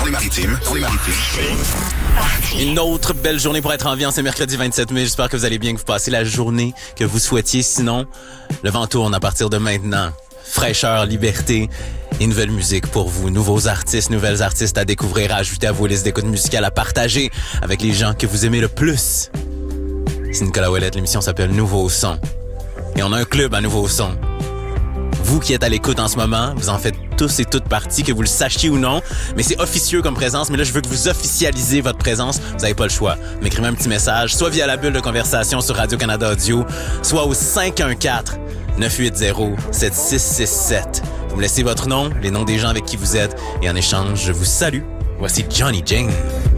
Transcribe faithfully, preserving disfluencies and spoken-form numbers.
les maritimes, dans les maritimes. Une autre belle journée pour être en vie en ce mercredi vingt-sept mai. J'espère que vous allez bien, que vous passez la journée que vous souhaitiez. Sinon, le vent tourne à partir de maintenant. Fraîcheur, liberté et nouvelle musique pour vous. Nouveaux artistes, nouvelles artistes à découvrir, à ajouter à vos listes d'écoute musicales, à partager avec les gens que vous aimez le plus. C'est Nicolas Ouellette, l'émission s'appelle Nouveau Son. Et on a un club à Nouveau Son. Vous qui êtes à l'écoute en ce moment, vous en faites tous et toutes partie, que vous le sachiez ou non, mais c'est officieux comme présence. Mais là, je veux que vous officialisez votre présence. Vous n'avez pas le choix. M'écrivez un petit message, soit via la bulle de conversation sur Radio-Canada Audio, soit au cinq un quatre, neuf huit zéro, sept six six sept. Vous me laissez votre nom, les noms des gens avec qui vous êtes, et en échange, je vous salue. Voici Johnny Jane.